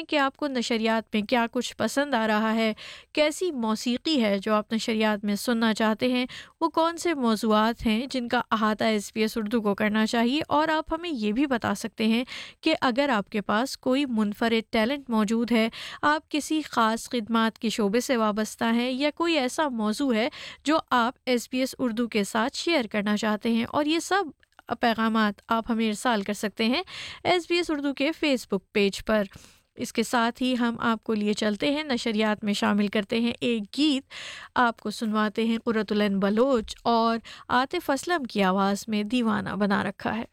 हैं कि आपको नशरियात में क्या कुछ पसंद आ रहा है, कैसी मौसीकी है जो आप नशरियात में सुनना चाहते हैं, वो कौन से मौज़ूआत हैं जिनका अहाता एसबीएस उर्दू को करना चाहिए। और आप हमें ये भी बता सकते हैं कि अगर आपके पास कोई मुनफरिद टैलेंट मौजूद है, आप किसी ख़ास खिदमत के शोबे से वाबस्ता हैं या कोई ऐसा मौजू है जो आप एसबीएस उर्दू के साथ शेयर करना चाहते हैं, और ये सब पैगामात आप हमें इरसाल कर सकते हैं एसबीएस उर्दू के फ़ेसबुक पेज पर। इसके साथ ही हम आपको लिए चलते हैं नशरियात में शामिल करते हैं एक गीत, आपको सुनवाते हैं कुर्रतुल ऐन बलोच और आतिफ़ असलम की आवाज़ में दीवाना बना रखा है।